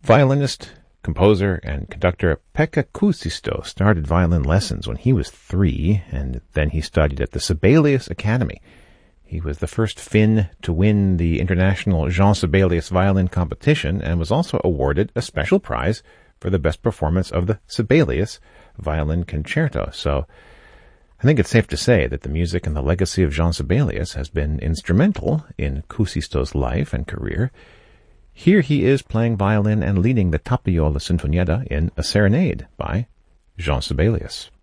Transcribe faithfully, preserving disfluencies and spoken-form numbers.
Violinist, composer, and conductor Pekka Kuusisto started violin lessons when he was three, and then he studied at the Sibelius Academy. He was the first Finn to win the International Jean Sibelius Violin Competition and was also awarded a special prize for the best performance of the Sibelius Violin Concerto. So I think it's safe to say that the music and the legacy of Jean Sibelius has been instrumental in Kuusisto's life and career. Here he is playing violin and leading the Tapijola Sinfonietta in A Serenade by Jean Sibelius.